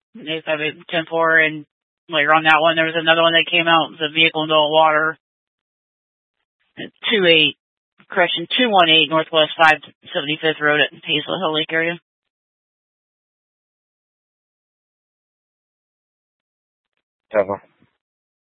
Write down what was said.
858-10-4, and later on that one, there was another one that came out. It was a vehicle in the water. 218 Northwest 575th Road at Hazel Hill Lake area. Tougher.